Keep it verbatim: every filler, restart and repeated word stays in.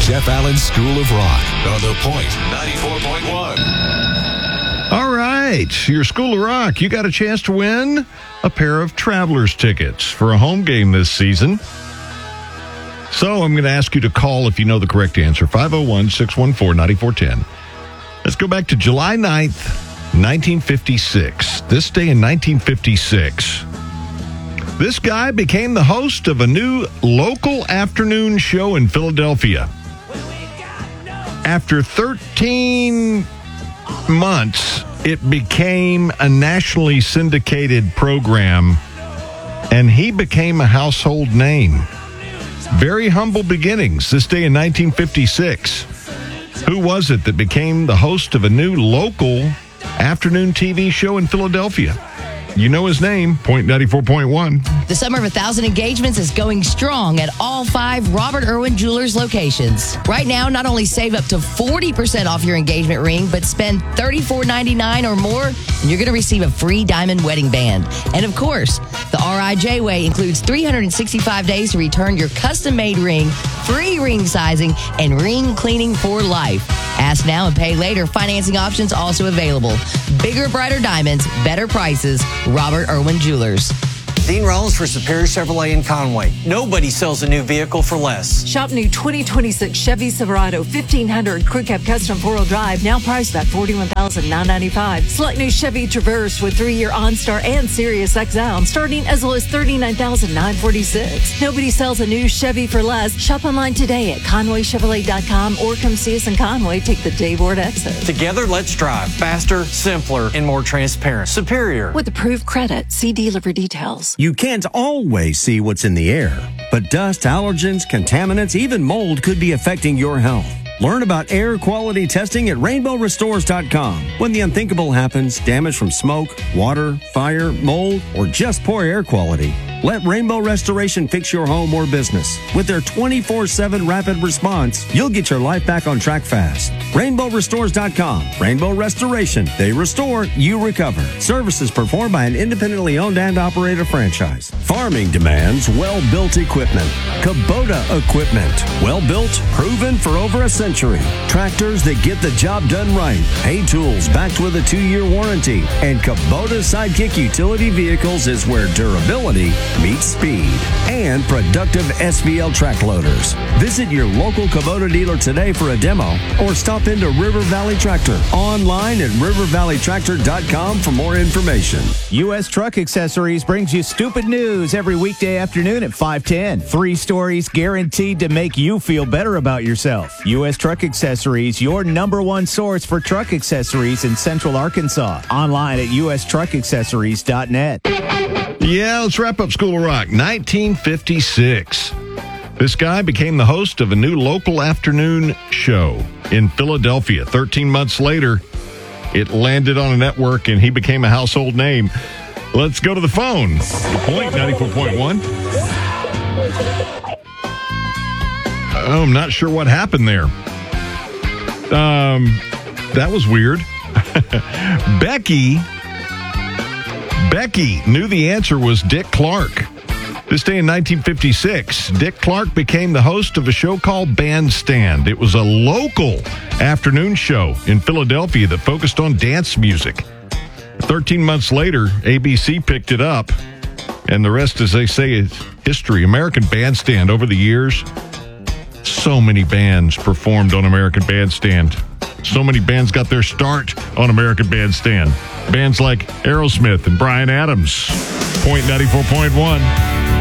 Jeff Allen School of Rock on The Point ninety-four point one. All right, your School of Rock, you got a chance to win a pair of Travelers tickets for a home game this season. So I'm going to ask you to call if you know the correct answer, five oh one, six one four, nine four one zero. Let's go back to July ninth, nineteen fifty-six. This day in nineteen fifty-six, this guy became the host of a new local afternoon show in Philadelphia. After thirteen months, it became a nationally syndicated program, and he became a household name. Very humble beginnings this day in nineteen fifty-six. Who was it that became the host of a new local afternoon T V show in Philadelphia? You know his name, Point ninety-four point one. The Summer of a Thousand Engagements is going strong at all five Robert Irwin Jewelers locations. Right now, not only save up to forty percent off your engagement ring, but spend thirty-four ninety-nine or more, and you're going to receive a free diamond wedding band. And of course, the R I J Way includes three hundred sixty-five days to return your custom-made ring, free ring sizing, and ring cleaning for life. Ask now and pay later. Financing options also available. Bigger, brighter diamonds, better prices. Robert Irwin Jewelers. Dean Rollins for Superior Chevrolet in Conway. Nobody sells a new vehicle for less. Shop new twenty twenty-six Chevy Silverado fifteen hundred Crew Cab Custom four-wheel drive, now priced at forty-one thousand nine hundred ninety-five dollars. Select new Chevy Traverse with three-year OnStar and Sirius X L, starting as low as thirty-nine thousand nine hundred forty-six dollars. Nobody sells a new Chevy for less. Shop online today at Conway Chevrolet dot com or come see us in Conway. Take the Dave Ward exit. Together, let's drive faster, simpler, and more transparent. Superior. With approved credit, see dealer for details. You can't always see what's in the air, but dust, allergens, contaminants, even mold could be affecting your health. Learn about air quality testing at rainbow restores dot com. When the unthinkable happens, damage from smoke, water, fire, mold, or just poor air quality, let Rainbow Restoration fix your home or business. With their twenty-four seven rapid response, you'll get your life back on track fast. rainbow restores dot com. Rainbow Restoration. They restore, you recover. Services performed by an independently owned and operated franchise. Farming demands well-built equipment. Kubota equipment. Well-built, proven for over a century. Tractors that get the job done right. Hay tools backed with a two-year warranty. And Kubota Sidekick Utility Vehicles is where durability meets speed. And productive S V L track loaders. Visit your local Kubota dealer today for a demo or stop into River Valley Tractor online at river valley tractor dot com for more information. U S Truck Accessories brings you stupid news every weekday afternoon at five ten. Three stories guaranteed to make you feel better about yourself. U S Truck Accessories, your number one source for truck accessories in Central Arkansas. Online at u s truck accessories dot net. Yeah, let's wrap up School of Rock. nineteen fifty-six. This guy became the host of a new local afternoon show in Philadelphia. thirteen months later, it landed on a network and he became a household name. Let's go to the phone. Point ninety-four point one. Oh, I'm not sure what happened there. Um, that was weird. Becky... Becky knew the answer was Dick Clark. This day in nineteen fifty-six, Dick Clark became the host of a show called Bandstand. It was a local afternoon show in Philadelphia that focused on dance music. thirteen months later, A B C picked it up, and the rest, as they say, is history. American Bandstand over the years, so many bands performed on American Bandstand. So many bands got their start on American Bandstand. Bands like Aerosmith and Bryan Adams. Point ninety-four point one.